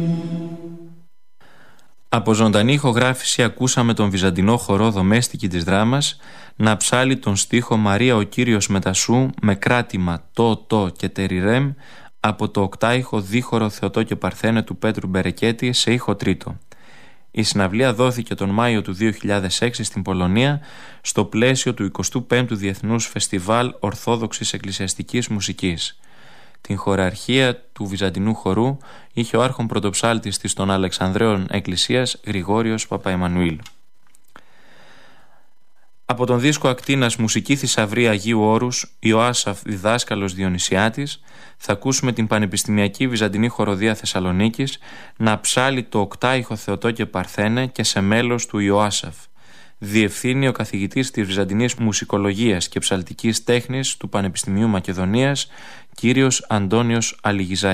Από ζωντανή ηχογράφηση ακούσαμε τον βυζαντινό χορό Δομέστικη της Δράμας να ψάλει τον στίχο «Μαρία ο Κύριος μετασού» με κράτημα «το» και «τεριρέμ» από το οκτάηχο δίχωρο Θεοτό και Παρθένε του Πέτρου Μπερεκέτη σε ήχο τρίτο. Η συναυλία δόθηκε τον Μάιο του 2006 στην Πολωνία στο πλαίσιο του 25ου Διεθνούς Φεστιβάλ Ορθόδοξης Εκκλησιαστικής Μουσικής. Την χωραρχία του Βυζαντινού χορού είχε ο άρχον πρωτοψάλτης της των Αλεξανδρέων Εκκλησίας Γρηγόριος Παπαεμμανουήλ. Από τον δίσκο Ακτίνας Μουσική Θησαυρία Αγίου Όρους, Ιωάσαφ διδάσκαλος Διονυσιάτης, θα ακούσουμε την Πανεπιστημιακή Βυζαντινή Χοροδία Θεσσαλονίκης να ψάλει το οκτάηχο Θεοτό και Παρθένε και σε μέλος του Ιωάσαφ. Διευθύνει ο καθηγητής της Βυζαντινής Μουσικολογίας και Ψαλτικής Τέχνης του Πανεπιστημίου Μακεδονίας, κύριος Αντώνιος Αλιγιζάκης.